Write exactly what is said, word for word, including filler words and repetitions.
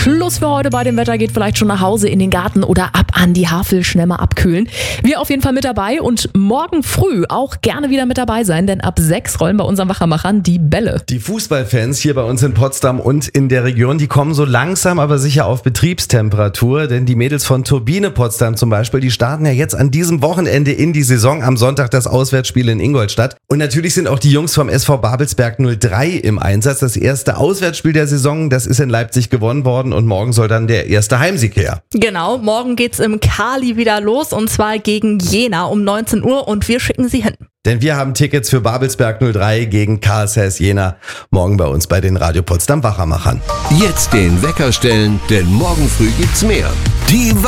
Schluss für heute bei dem Wetter, geht vielleicht schon nach Hause in den Garten oder ab an die Havel, schnell mal abkühlen. Wir auf jeden Fall mit dabei und morgen früh auch gerne wieder mit dabei sein, denn ab sechs rollen bei unseren Wachermachern die Bälle. Die Fußballfans hier bei uns in Potsdam und in der Region, die kommen so langsam aber sicher auf Betriebstemperatur, denn die Mädels von Turbine Potsdam zum Beispiel, die starten ja jetzt an diesem Wochenende in die Saison, am Sonntag das Auswärtsspiel in Ingolstadt. Und natürlich sind auch die Jungs vom S V Babelsberg null drei im Einsatz. Das erste Auswärtsspiel der Saison, das ist in Leipzig gewonnen worden und morgen soll dann der erste Heimsieg her. Genau, morgen geht's im Kali wieder los und zwar gegen Jena um neunzehn Uhr und wir schicken sie hin. Denn wir haben Tickets für Babelsberg null drei gegen K S S Jena morgen bei uns bei den Radio Potsdam Wachermachern. Jetzt den Wecker stellen, denn morgen früh gibt's mehr. Die